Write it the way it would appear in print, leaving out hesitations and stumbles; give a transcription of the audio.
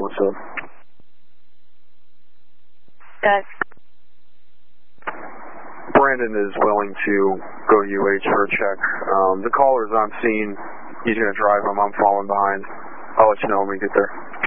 what's up? Good. Brandon is willing to go to UH for a check. The caller's on scene. He's going to drive him. I'm falling behind. I'll let you know when we get there.